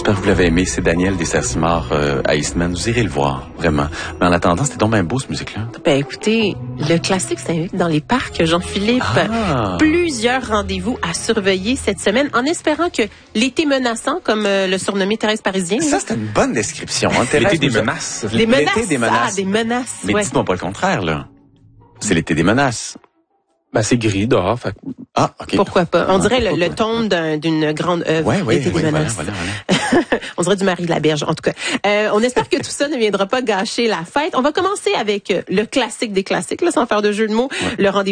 J'espère que vous l'avez aimé. C'est Daniel Desserres-Simard à Eastman. Vous irez le voir, vraiment. Mais en attendant, c'était donc bien beau, ce musique-là. Ben écoutez, le classique s'invite dans les parcs, Jean-Philippe. Plusieurs rendez-vous à surveiller cette semaine, en espérant que l'été menaçant, comme le surnommé Thérèse Parisien. Ça, c'est une bonne description. Hein, l'été des menaces. Des menaces. L'été des menaces. Ah, des menaces. Mais dites-moi pas le contraire, là. C'est l'été des menaces. Ben, c'est gris dehors. Fait... Ah, OK. Pourquoi pas? On dirait le ton d'une grande œuvre. Oui, l'été des menaces. Voilà. On dirait du Marie de la Berge, en tout cas. On espère que tout ça ne viendra pas gâcher la fête. On va commencer avec le classique des classiques, là, sans faire de jeu de mots. Ouais. Le rendez-vous